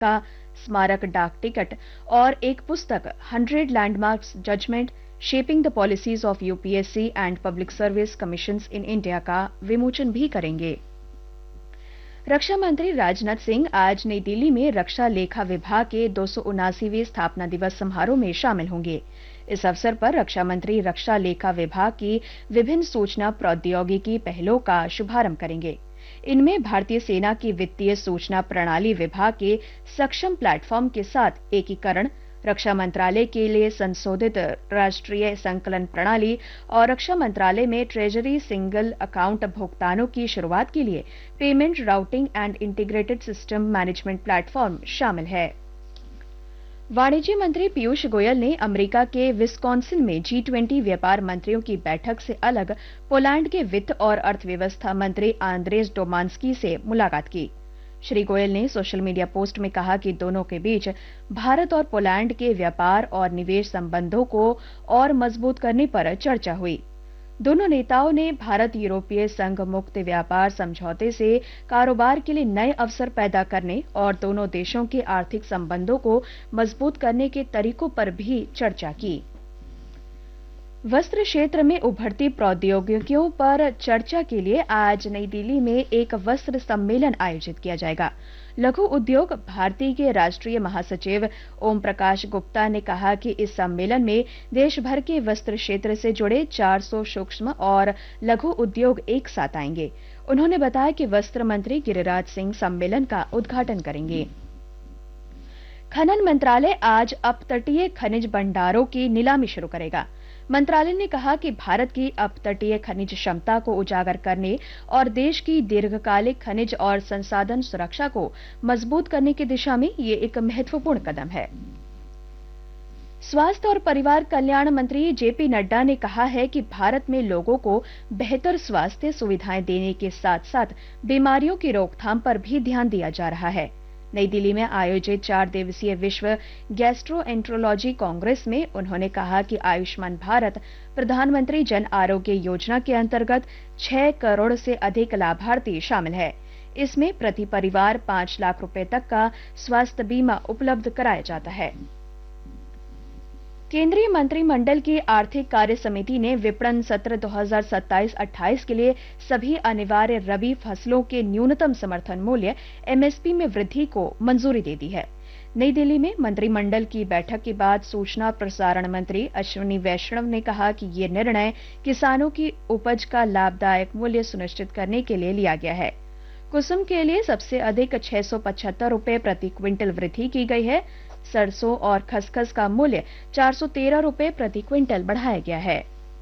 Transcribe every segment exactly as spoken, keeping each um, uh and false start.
का स्मारक डाक टिकट और एक पुस्तक hundred landmarks judgement shaping the policies of UPSC and public service commissions in India का विमोचन भी करेंगे। रक्षा मंत्री राजनाथ सिंह आज नई दिल्ली में रक्षा लेखा विभाग के दो सौ उनासीवें स्थापना दिवस समारोह में शामिल होंगे। इस अवसर पर रक्षा मंत्री रक्षा लेखा विभाग की विभिन्न सूचना प्रौद्योगिकी पहलों का शुभारंभ करेंगे। इनमें भारतीय सेना की वित्तीय सूचना प्रणाली विभाग के सक्षम प्लेटफॉर्म के साथ एकीकरण, रक्षा मंत्रालय के लिए संशोधित राष्ट्रीय संकलन प्रणाली और रक्षा मंत्रालय में ट्रेजरी सिंगल अकाउंट भुगतानों की शुरुआत के लिए payment routing and integrated system management platform शामिल है। वाणिज्य मंत्री पीयूष गोयल ने अमेरिका के विस्कॉन्सिन में जी ट्वेंटी व्यापार मंत्रियों की बैठक से अलग पोलैंड के वित्त और अर्थव्यवस्था मंत्री आंद्रेस डोमांस्की से मुलाकात की। श्री गोयल ने सोशल मीडिया पोस्ट में कहा कि दोनों के बीच भारत और पोलैंड के व्यापार और निवेश संबंधों को और मजबूत करने पर चर्चा हुई। दोनों नेताओं ने भारत यूरोपीय संघ मुक्त व्यापार समझौते से कारोबार के लिए नए अवसर पैदा करने और दोनों देशों के आर्थिक संबंधों को मजबूत करने के तरीकों पर भी चर्चा की। वस्त्र क्षेत्र में उभरती प्रौद्योगिकियों पर चर्चा के लिए आज नई दिल्ली में एक वस्त्र सम्मेलन आयोजित किया जाएगा। लघु उद्योग भारती के राष्ट्रीय महासचिव ओम प्रकाश गुप्ता ने कहा कि इस सम्मेलन में देश भर के वस्त्र क्षेत्र से जुड़े चार सौ सूक्ष्म और लघु उद्योग एक साथ आएंगे। उन्होंने बताया कि वस्त्र मंत्री गिरिराज सिंह सम्मेलन का उद्घाटन करेंगे। खनन मंत्रालय आज अपतटीय खनिज भंडारों की नीलामी शुरू करेगा। मंत्रालय ने कहा कि भारत की अपतटीय खनिज क्षमता को उजागर करने और देश की दीर्घकालिक खनिज और संसाधन सुरक्षा को मजबूत करने की दिशा में ये एक महत्वपूर्ण कदम है। स्वास्थ्य और परिवार कल्याण मंत्री जेपी नड्डा ने कहा है कि भारत में लोगों को बेहतर स्वास्थ्य सुविधाएं देने के साथ साथ बीमारियों की रोकथाम पर भी ध्यान दिया जा रहा है। नई दिल्ली में आयोजित चार दिवसीय विश्व गैस्ट्रोएंट्रोलॉजी कांग्रेस में उन्होंने कहा कि आयुष्मान भारत प्रधानमंत्री जन आरोग्य योजना के अंतर्गत छह करोड़ से अधिक लाभार्थी शामिल है। इसमें प्रति परिवार पांच लाख रुपए तक का स्वास्थ्य बीमा उपलब्ध कराया जाता है। केंद्रीय मंत्रिमंडल की आर्थिक कार्य समिति ने विपणन सत्र दो हज़ार सत्ताईस अट्ठाईस के लिए सभी अनिवार्य रबी फसलों के न्यूनतम समर्थन मूल्य एमएसपी में वृद्धि को मंजूरी दे दी है। नई दिल्ली में मंत्रिमंडल की बैठक के बाद सूचना प्रसारण मंत्री अश्विनी वैष्णव ने कहा कि ये निर्णय किसानों की उपज का लाभदायक मूल्य सुनिश्चित करने के लिए लिया गया है। कुसुम के लिए सबसे अधिक छह सौ पचहत्तर रुपए प्रति क्विंटल वृद्धि की गई है। सरसों और खसखस का मूल्य चार सौ तेरह रुपए प्रति क्विंटल बढ़ाया गया है।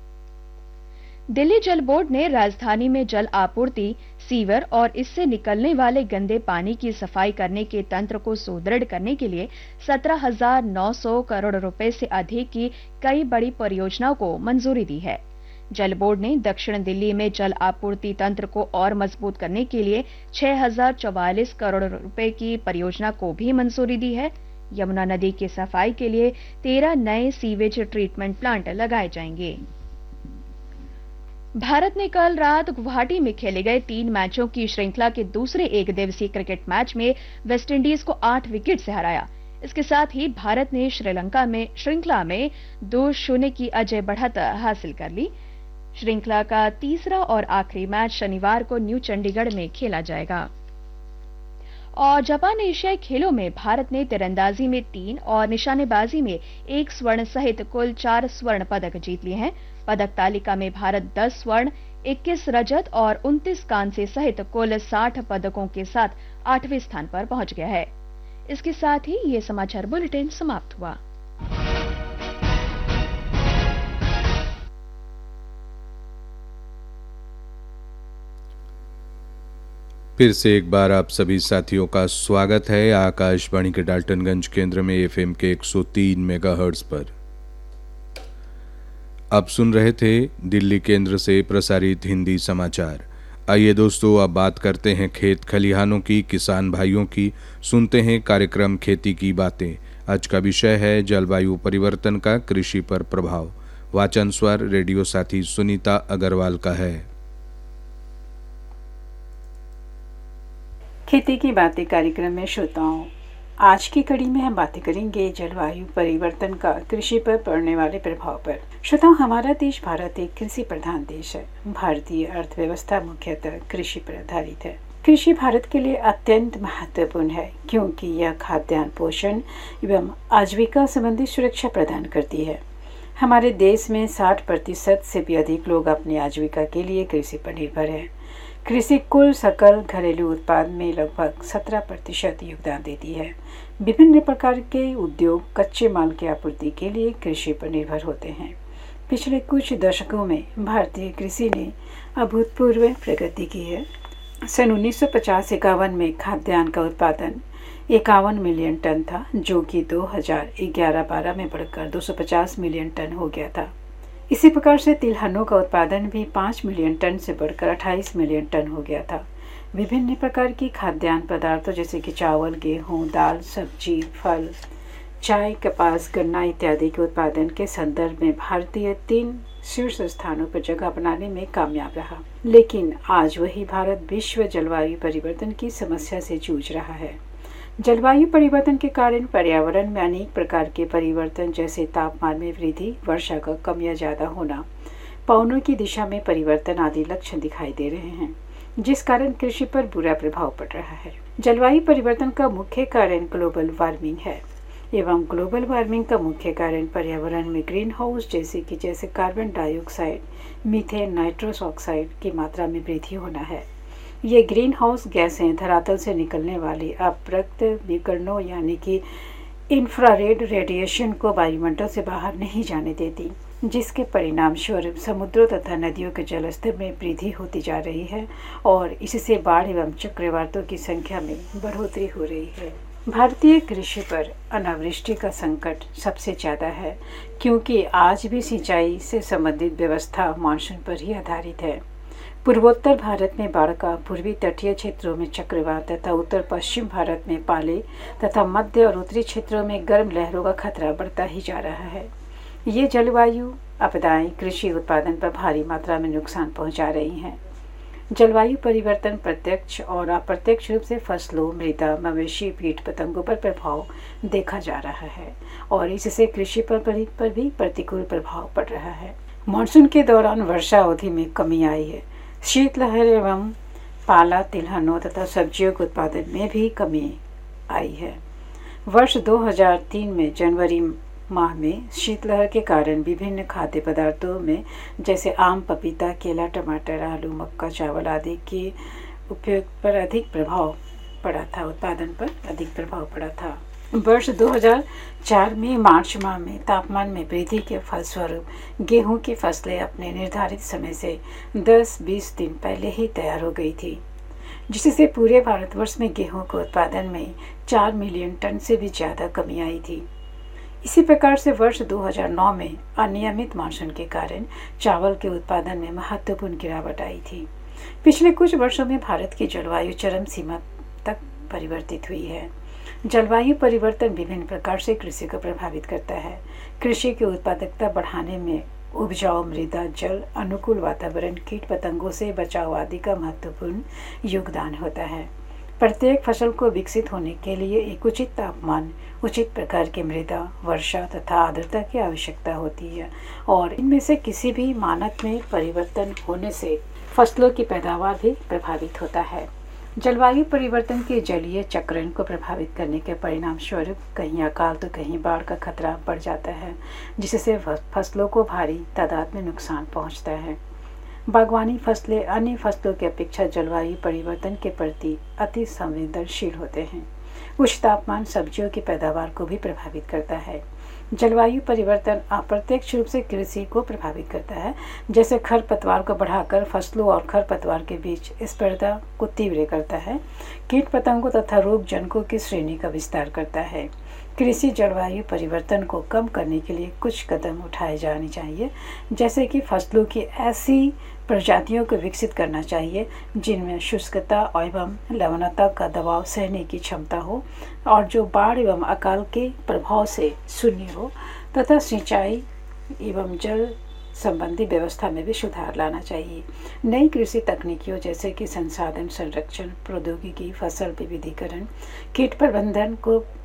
दिल्ली जल बोर्ड ने राजधानी में जल आपूर्ति, सीवर और इससे निकलने वाले गंदे पानी की सफाई करने के तंत्र को सुदृढ़ करने के लिए सत्रह हज़ार नौ सौ करोड़ रुपए से अधिक की कई बड़ी परियोजनाओं को मंजूरी दी है। जल बोर्ड ने दक्षिण दिल्ली में जल आपूर्ति तंत्र को और मजबूत करने के लिए छह हज़ार चौवालीस करोड़ रुपए की परियोजना को भी मंजूरी दी है। यमुना नदी की सफाई के लिए तेरह नए सीवेज ट्रीटमेंट प्लांट लगाए जाएंगे। भारत ने कल रात गुवाहाटी में खेले गए तीन मैचों की श्रृंखला के दूसरे एक दिवसीय क्रिकेट मैच में वेस्टइंडीज को आठ विकेट से हराया। इसके साथ ही भारत ने श्रीलंका में श्रृंखला में दो शून्य की अजय बढ़त हासिल कर ली। श्रृंखला का तीसरा और आखिरी मैच शनिवार को न्यू चंडीगढ़ में खेला जाएगा। और जापान एशियाई खेलों में भारत ने तीरंदाजी में तीन और निशानेबाजी में एक स्वर्ण सहित कुल चार स्वर्ण पदक जीत लिए हैं। पदक तालिका में भारत दस स्वर्ण, इक्कीस रजत और उनतीस कांस्य सहित कुल साठ पदकों के साथ आठवें स्थान पर पहुंच गया है। इसके साथ ही ये समाचार बुलेटिन समाप्त हुआ। फिर से एक बार आप सभी साथियों का स्वागत है आकाशवाणी के डाल्टनगंज केंद्र में एफएम के एक सौ तीन मेगाहर्ट्ज पर। आप सुन रहे थे दिल्ली केंद्र से प्रसारित हिंदी समाचार। आइए दोस्तों, अब बात करते हैं खेत खलिहानों की, किसान भाइयों की। सुनते हैं कार्यक्रम खेती की बातें। आज का विषय है जलवायु परिवर्तन का कृषि पर प्रभाव। वाचन स्वर रेडियो साथी सुनीता अग्रवाल का है। खेती की बातें कार्यक्रम में श्रोताओं आज की कड़ी में हम बातें करेंगे जलवायु परिवर्तन का कृषि पर पड़ने वाले प्रभाव पर। श्रोताओं, हमारा देश भारत एक कृषि प्रधान देश है। भारतीय अर्थव्यवस्था मुख्यतः कृषि पर आधारित है। कृषि भारत के लिए अत्यंत महत्वपूर्ण है क्योंकि यह खाद्यान्न, पोषण एवं आजीविका संबंधी सुरक्षा प्रदान करती है। हमारे देश में साठ प्रतिशत से भी अधिक लोग अपनी आजीविका के लिए कृषि पर निर्भर है। कृषि कुल सकल घरेलू उत्पाद में लगभग सत्रह प्रतिशत योगदान देती है। विभिन्न प्रकार के उद्योग कच्चे माल की आपूर्ति के लिए कृषि पर निर्भर होते हैं। पिछले कुछ दशकों में भारतीय कृषि ने अभूतपूर्व प्रगति की है। सन उन्नीस सौ पचास इक्यावन में खाद्यान्न का उत्पादन इक्यावन मिलियन टन था, जो कि दो हज़ार ग्यारह बारह में बढ़कर दो सौ पचास मिलियन टन हो गया था। इसी प्रकार से तिलहनों का उत्पादन भी पाँच मिलियन टन से बढ़कर अट्ठाईस मिलियन टन हो गया था। विभिन्न प्रकार की खाद्यान्न पदार्थों जैसे कि चावल, गेहूं, दाल, सब्जी, फल, चाय, कपास, गन्ना इत्यादि के उत्पादन के संदर्भ में भारतीय तीन शीर्ष स्थानों पर जगह बनाने में कामयाब रहा। लेकिन आज वही भारत विश्व जलवायु परिवर्तन की समस्या से जूझ रहा है। जलवायु परिवर्तन के कारण पर्यावरण में अनेक प्रकार के परिवर्तन जैसे तापमान में वृद्धि, वर्षा का कम या ज़्यादा होना, पवनों की दिशा में परिवर्तन आदि लक्षण दिखाई दे रहे हैं, जिस कारण कृषि पर बुरा प्रभाव पड़ रहा है। जलवायु परिवर्तन का मुख्य कारण ग्लोबल वार्मिंग है एवं ग्लोबल वार्मिंग का मुख्य कारण पर्यावरण में ग्रीन हाउस जैसे कि जैसे carbon dioxide, methane, nitrous oxide की मात्रा में वृद्धि होना है। ये ग्रीन हाउस गैसें धरातल से निकलने वाली अपरक्त विकिरणों यानी कि इंफ्रारेड रेडिएशन को वायुमंडल से बाहर नहीं जाने देती, जिसके परिणाम स्वरूप समुद्रों तथा नदियों के जलस्तर में वृद्धि होती जा रही है और इससे बाढ़ एवं चक्रवातों की संख्या में बढ़ोतरी हो रही है। भारतीय कृषि पर अनावृष्टि का संकट सबसे ज़्यादा है क्योंकि आज भी सिंचाई से संबंधित व्यवस्था मानसून पर ही आधारित है। पूर्वोत्तर भारत में बाढ़ का, पूर्वी तटीय क्षेत्रों में चक्रवात तथा उत्तर पश्चिम भारत में पाले तथा मध्य और उत्तरी क्षेत्रों में गर्म लहरों का खतरा बढ़ता ही जा रहा है। ये जलवायु आपदाएं कृषि उत्पादन पर भारी मात्रा में नुकसान पहुंचा रही हैं। जलवायु परिवर्तन प्रत्यक्ष और अप्रत्यक्ष रूप से फसलों, मृदा, मवेशी, कीट पतंगों पर प्रभाव देखा जा रहा है और इससे कृषि पर, पर भी प्रतिकूल प्रभाव पड़ रहा है। मानसून के दौरान वर्षा अवधि में कमी आई है। शीतलहर एवं पाला, तिलहनों तथा सब्जियों के उत्पादन में भी कमी आई है। वर्ष दो हज़ार तीन में जनवरी माह में शीतलहर के कारण विभिन्न खाद्य पदार्थों में जैसे आम, पपीता, केला, टमाटर, आलू, मक्का, चावल आदि के उपयोग पर अधिक प्रभाव पड़ा था उत्पादन पर अधिक प्रभाव पड़ा था। वर्ष दो हज़ार चार में मार्च माह में तापमान में वृद्धि के फलस्वरूप गेहूं की फसलें अपने निर्धारित समय से दस बीस दिन पहले ही तैयार हो गई थी, जिससे पूरे भारतवर्ष में गेहूं के उत्पादन में चार मिलियन टन से भी ज़्यादा कमी आई थी। इसी प्रकार से वर्ष दो हज़ार नौ में अनियमित मानसून के कारण चावल के उत्पादन में महत्वपूर्ण गिरावट आई थी। पिछले कुछ वर्षों में भारत की जलवायु चरम सीमा तक परिवर्तित हुई है। जलवायु परिवर्तन विभिन्न प्रकार से कृषि को प्रभावित करता है। कृषि की उत्पादकता बढ़ाने में उपजाऊ मृदा, जल, अनुकूल वातावरण, कीट पतंगों से बचाव आदि का महत्वपूर्ण योगदान होता है। प्रत्येक फसल को विकसित होने के लिए एक उचित तापमान, उचित प्रकार की मृदा, वर्षा तथा आर्द्रता की आवश्यकता होती है और इनमें से किसी भी मानक में परिवर्तन होने से फसलों की पैदावार भी प्रभावित होता है। जलवायु परिवर्तन के जलीय चक्रण को प्रभावित करने के परिणाम स्वरूप कहीं अकाल तो कहीं बाढ़ का खतरा बढ़ जाता है, जिससे फसलों को भारी तादाद में नुकसान पहुंचता है। बागवानी फसलें अन्य फसलों की अपेक्षा जलवायु परिवर्तन के प्रति अति संवेदनशील होते हैं। उच्च तापमान सब्जियों की पैदावार को भी प्रभावित करता है। जलवायु परिवर्तन अप्रत्यक्ष रूप से कृषि को प्रभावित करता है, जैसे खरपतवार को बढ़ाकर फसलों और खरपतवार के बीच स्पर्धा को तीव्र करता है। कीट पतंगों तथा रोग जनकों की श्रेणी का विस्तार करता है। कृषि जलवायु परिवर्तन को कम करने के लिए कुछ कदम उठाए जाने चाहिए, जैसे कि फसलों की ऐसी प्रजातियों को विकसित करना चाहिए जिनमें शुष्कता एवं लवणता का दबाव सहने की क्षमता हो और जो बाढ़ एवं अकाल के प्रभाव से शून्य हो तथा सिंचाई एवं जल संबंधी व्यवस्था में भी सुधार लाना चाहिए। नई कृषि तकनीकियों जैसे कि संसाधन संरक्षण, प्रौद्योगिकी, फसल विविधीकरण, कीट प्रबंधन को